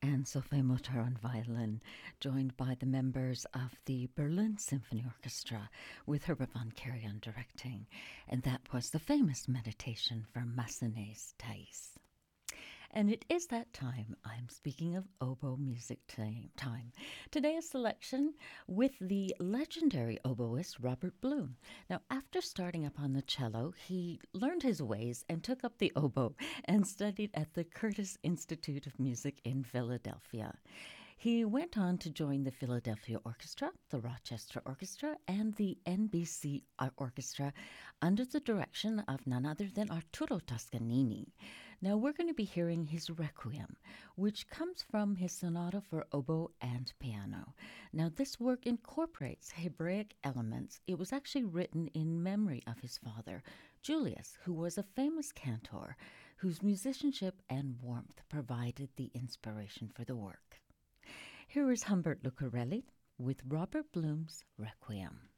and Sophie Mutter on violin, joined by the members of the Berlin Symphony Orchestra with Herbert von Karajan directing. And that was the famous meditation from Massenet's Thais. And it is that time. I'm speaking of oboe music time. Today a selection with the legendary oboist Robert Blum. Now, after starting up on the cello, he learned his ways and took up the oboe and studied at the Curtis Institute of Music in Philadelphia. He went on to join the Philadelphia Orchestra, the Rochester Orchestra, and the NBC Orchestra under the direction of none other than Arturo Toscanini. Now we're going to be hearing his Requiem, which comes from his sonata for oboe and piano. Now this work incorporates Hebraic elements. It was actually written in memory of his father, Julius, who was a famous cantor whose musicianship and warmth provided the inspiration for the work. Here is Humbert Lucarelli with Robert Blum's Requiem.